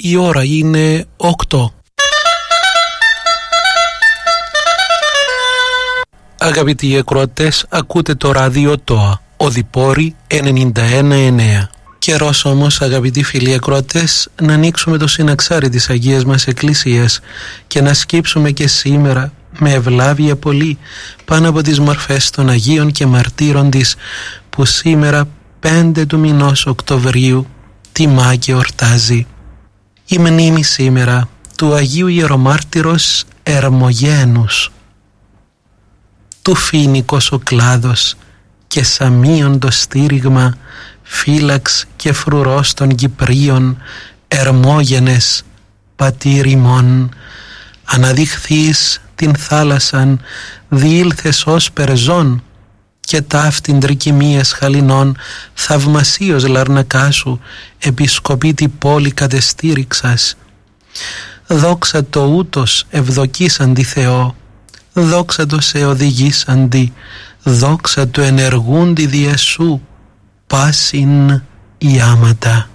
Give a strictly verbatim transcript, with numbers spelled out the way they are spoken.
Η ώρα είναι οκτώ. Αγαπητοί ακροατές, ακούτε το ράδιο ΤΟΑ, Οδυπόρη ενενήντα ένα εννέα. Καιρός όμως, αγαπητοί φίλοι ακροατές, να ανοίξουμε το συναξάρι της Αγίας μας Εκκλησίας και να σκύψουμε και σήμερα με ευλάβεια πολύ πάνω από τις μορφές των Αγίων και Μαρτύρων της, που σήμερα πέντε του μηνός Οκτωβρίου τιμά και ορτάζει. Η μνήμη σήμερα του Αγίου Ιερομάρτυρος Ερμογένους, του φοίνικος ο κλάδος και σαμίον το στήριγμα, φύλαξ και φρουρός των Κυπρίων, Ερμόγενες πατήρ ημών, αναδειχθείς την θάλασσαν, διήλθες ως περζόν, και ταύτην τρικυμίας χαλινών, θαυμασίως λαρνακά σου, επισκοπήτη πόλη κατεστήριξας. Δόξα το ούτως ευδοκίσαντι Θεό, δόξα το σε οδηγήσαντι, δόξα το ενεργούντι διεσού, πάσιν η άματα.